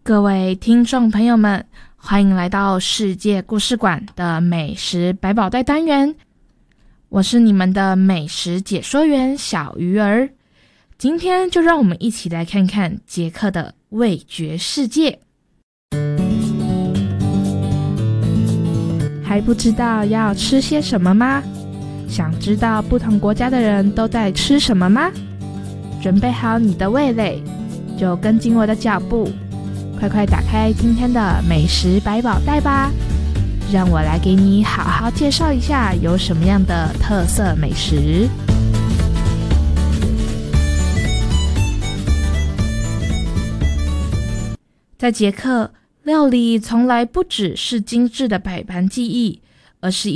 各位听众朋友们，欢迎来到世界故事馆的美食百宝袋单元，我是你们的美食解说员小鱼儿。今天就让我们一起来看看捷克的味觉世界。还不知道要吃些什么吗？想知道不同国家的人都在吃什么吗？准备好你的味蕾，就跟紧我的脚步，快快打开今天的美食百宝袋吧，让我来给你好好介绍一下有什么样的特色美食。在捷克，料理从来不只是精致的摆盘技艺，而是